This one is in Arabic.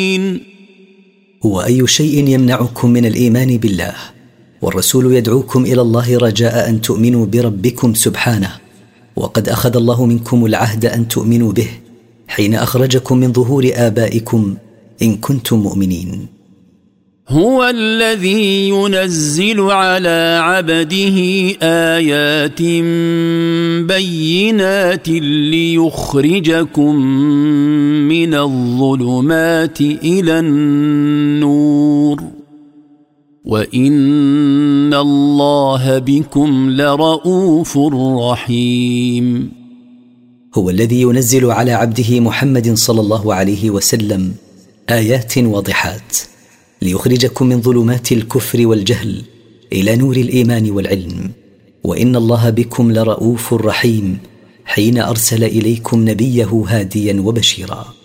هو أي شيء يمنعكم من الإيمان بالله؟ والرسول يدعوكم إلى الله رجاء أن تؤمنوا بربكم سبحانه، وقد أخذ الله منكم العهد أن تؤمنوا به حين أخرجكم من ظهور آبائكم إن كنتم مؤمنين. هو الذي ينزل على عبده آيات بينات ليخرجكم من الظلمات إلى النور وإن الله بكم لرؤوف رحيم. هو الذي ينزل على عبده محمد صلى الله عليه وسلم آيات واضحات ليخرجكم من ظلمات الكفر والجهل إلى نور الإيمان والعلم، وإن الله بكم لرؤوف رحيم حين أرسل إليكم نبيه هاديا وبشيرا.